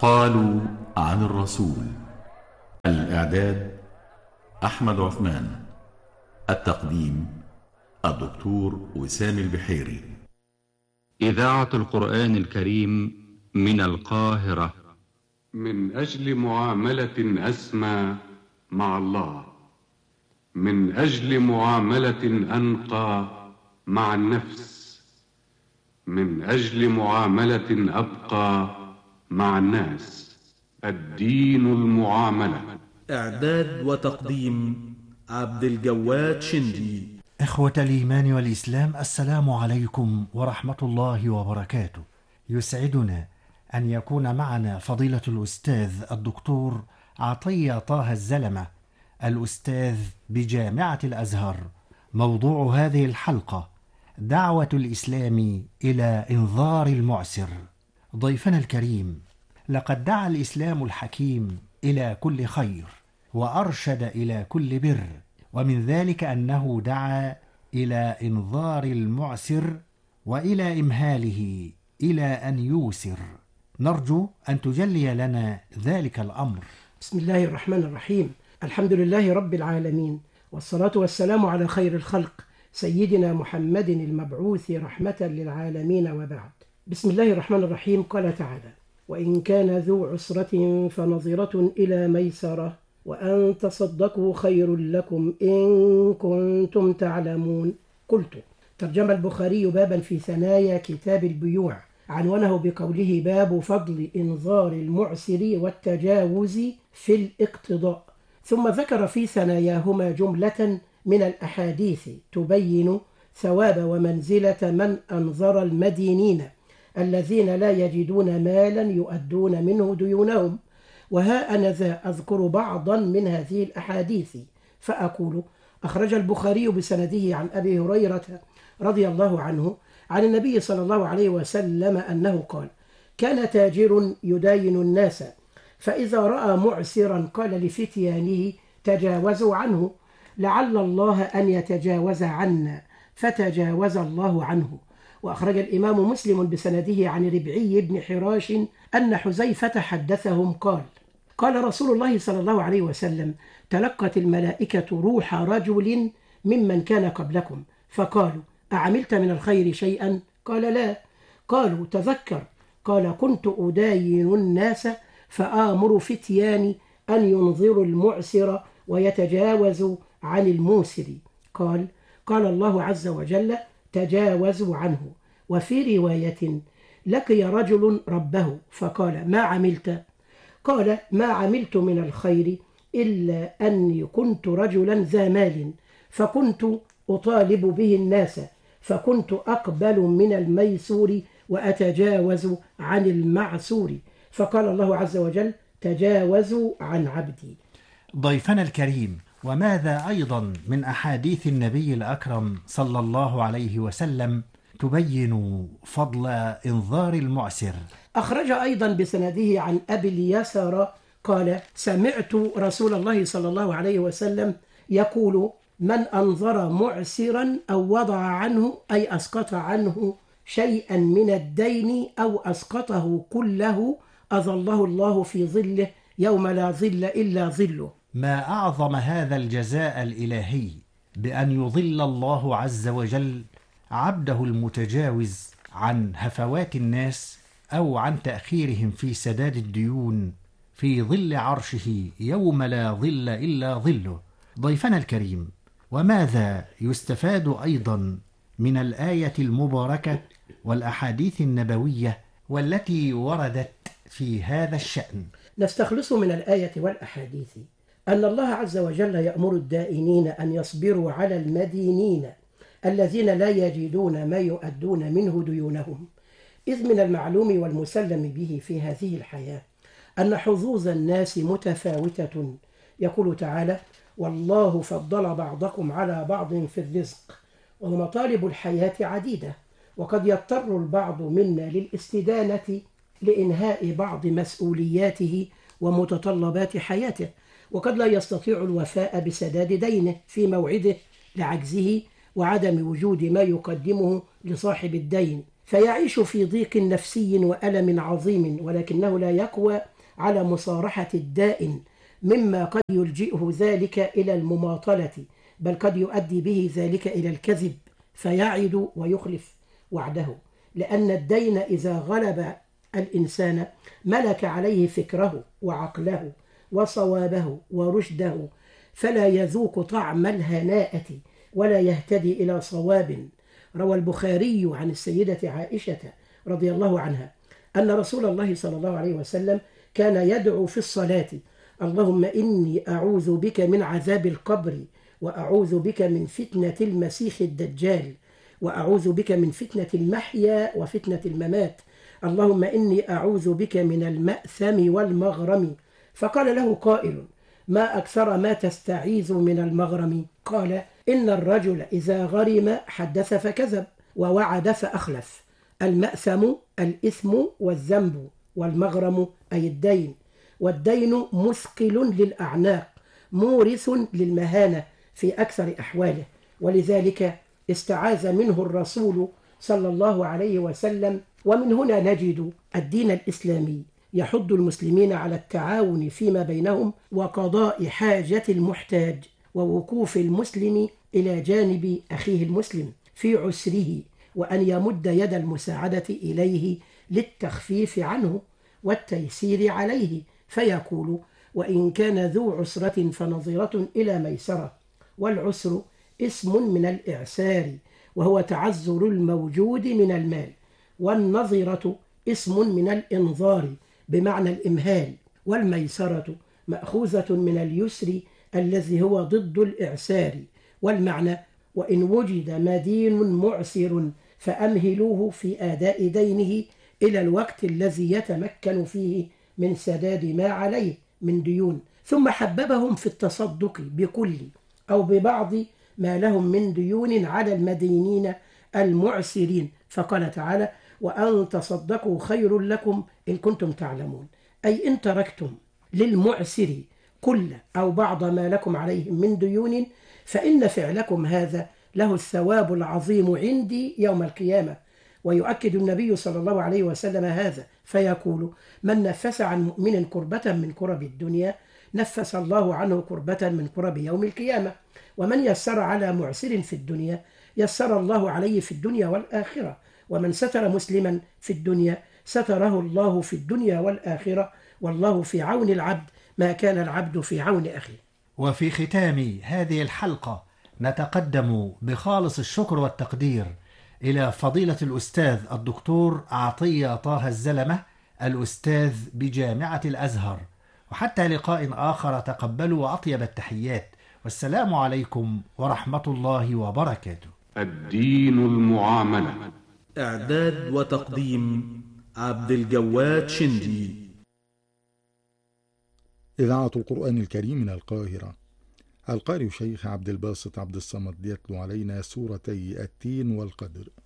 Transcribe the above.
قالوا عن الرسول. الإعداد أحمد عثمان. التقديم الدكتور وسام البحيري. إذاعة القرآن الكريم من القاهرة. من أجل معاملة أسمى مع الله، من أجل معاملة أنقى مع النفس، من أجل معاملة أبقى مع الناس. الدين المعاملة. إعداد وتقديم عبد الجواد شندي. إخوة الإيمان والإسلام، السلام عليكم ورحمة الله وبركاته. يسعدنا أن يكون معنا فضيلة الأستاذ الدكتور عطية طه الزلمة، الأستاذ بجامعة الأزهر. موضوع هذه الحلقة: دعوة الإسلام إلى إنذار المعسر. ضيفنا الكريم، لقد دعا الإسلام الحكيم إلى كل خير وأرشد إلى كل بر، ومن ذلك أنه دعا إلى إنذار المعسر وإلى إمهاله إلى أن يوسر. نرجو أن تجلي لنا ذلك الأمر. بسم الله الرحمن الرحيم. الحمد لله رب العالمين، والصلاة والسلام على خير الخلق سيدنا محمد المبعوث رحمة للعالمين، وبعد. بسم الله الرحمن الرحيم. قال تعالى: وإن كان ذو عسرة فنظرة إلى ميسرة وأن تصدقوا خير لكم إن كنتم تعلمون. قلت: ترجم البخاري بابا في ثنايا كتاب البيوع، عنونه بقوله: باب فضل إنذار المعسر والتجاوز في الاقتضاء. ثم ذكر في ثناياهما جملة من الأحاديث تبين ثواب ومنزلة من أنظر المدينين الذين لا يجدون مالا يؤدون منه ديونهم. وها أنا ذا أذكر بعضا من هذه الأحاديث فأقول: أخرج البخاري بسنده عن أبي هريرة رضي الله عنه عن النبي صلى الله عليه وسلم أنه قال: كان تاجر يداين الناس، فإذا رأى معسرا قال لفتيانه: تجاوزوا عنه لعل الله أن يتجاوز عنا، فتجاوز الله عنه. وأخرج الإمام مسلم بسنده عن ربعي بن حراش أن حذيفة حدثهم قال: قال رسول الله صلى الله عليه وسلم: تلقت الملائكة روح رجل ممن كان قبلكم، فقالوا: أعملت من الخير شيئا؟ قال: لا. قالوا: تذكر. قال: كنت أداين الناس فآمر فتياني أن ينظروا المعسر ويتجاوزوا عن الموسر. قال الله عز وجل: تجاوزوا عنه. وفي رواية: لقي رجل ربه فقال: ما عملت؟ قال: ما عملت من الخير إلا أني كنت رجلا ذا مال، فكنت أطالب به الناس، فكنت أقبل من الميسور وأتجاوز عن المعسور. فقال الله عز وجل: تجاوزوا عن عبدي. ضيفنا الكريم، وماذا أيضا من أحاديث النبي الأكرم صلى الله عليه وسلم تبين فضل إنذار المعسر؟ أخرج أيضا بسنده عن أبي اليسر قال: سمعت رسول الله صلى الله عليه وسلم يقول: من أنظر معسرا أو وضع عنه، أي أسقط عنه شيئا من الدين أو أسقطه كله، أظله الله في ظله يوم لا ظل إلا ظله. ما أعظم هذا الجزاء الإلهي بأن يظل الله عز وجل عبده المتجاوز عن هفوات الناس أو عن تأخيرهم في سداد الديون في ظل عرشه يوم لا ظل إلا ظله. ضيفنا الكريم، وماذا يستفاد أيضا من الآية المباركة والأحاديث النبوية والتي وردت في هذا الشأن؟ نستخلص من الآية والأحاديث أن الله عز وجل يأمر الدائنين أن يصبروا على المدينين الذين لا يجدون ما يؤدون منه ديونهم، إذ من المعلوم والمسلم به في هذه الحياة أن حظوظ الناس متفاوتة. يقول تعالى: والله فضل بعضكم على بعض في الرزق. ومطالب الحياة عديدة، وقد يضطر البعض منا للاستدانة لإنهاء بعض مسؤولياته ومتطلبات حياته، وقد لا يستطيع الوفاء بسداد دينه في موعده لعجزه وعدم وجود ما يقدمه لصاحب الدين، فيعيش في ضيق نفسي وألم عظيم، ولكنه لا يقوى على مصارحة الدائن، مما قد يلجئه ذلك إلى المماطلة، بل قد يؤدي به ذلك إلى الكذب فيعد ويخلف وعده، لأن الدين إذا غلب الإنسان ملك عليه فكره وعقله وصوابه ورشده، فلا يذوق طعم الهناءة ولا يهتدي إلى صواب. روى البخاري عن السيدة عائشة رضي الله عنها أن رسول الله صلى الله عليه وسلم كان يدعو في الصلاة: اللهم إني أعوذ بك من عذاب القبر، وأعوذ بك من فتنة المسيح الدجال، وأعوذ بك من فتنة المحيا وفتنة الممات، اللهم إني أعوذ بك من المأثم والمغرم. فقال له قائل: ما أكثر ما تستعيذ من المغرم؟ قال: إن الرجل إذا غرم حدث فكذب، ووعد فأخلف. المأثم الإثم والذنب، والمغرم أي الدين، والدين مثقل للأعناق مورث للمهانة في أكثر أحواله، ولذلك استعاذ منه الرسول صلى الله عليه وسلم. ومن هنا نجد الدين الإسلامي يحض المسلمين على التعاون فيما بينهم وقضاء حاجة المحتاج، ووقوف المسلم إلى جانب أخيه المسلم في عسره، وأن يمد يد المساعدة إليه للتخفيف عنه والتيسير عليه، فيقول: وإن كان ذو عسرة فنظرة إلى ميسرة. والعسر اسم من الإعسار، وهو تعذر الموجود من المال، والنظرة اسم من الإنظار بمعنى الإمهال، والميسرة مأخوذة من اليسر الذي هو ضد الإعسار. والمعنى: وإن وجد مدين معسر فأمهلوه في أداء دينه إلى الوقت الذي يتمكن فيه من سداد ما عليه من ديون. ثم حببهم في التصدق بكل أو ببعض ما لهم من ديون على المدينين المعسرين، فقال تعالى: وأن تصدقوا خير لكم إن كنتم تعلمون، أي إن تركتم للمعسر كل أو بعض ما لكم عليهم من ديون فإن فعلكم هذا له الثواب العظيم عندي يوم القيامة. ويؤكد النبي صلى الله عليه وسلم هذا فيقول: من نفس عن مؤمن كربة من كرب الدنيا نفس الله عنه كربة من كرب يوم القيامة. ومن يسر على معسر في الدنيا يسر الله عليه في الدنيا والآخرة. ومن ستر مسلما في الدنيا ستره الله في الدنيا والآخرة، والله في عون العبد ما كان العبد في عون أخيه. وفي ختام هذه الحلقة نتقدم بخالص الشكر والتقدير إلى فضيلة الأستاذ الدكتور عطية طه الزلمة، الأستاذ بجامعة الأزهر. وحتى لقاء آخر تقبلوا وأطيب التحيات، والسلام عليكم ورحمة الله وبركاته. الدين المعاملة. إعداد وتقديم عبد الجواد شندي. إذاعة القرآن الكريم من القاهرة. القارئ شيخ عبد الباسط عبد الصمد يتلو علينا سورتي التين والقدر.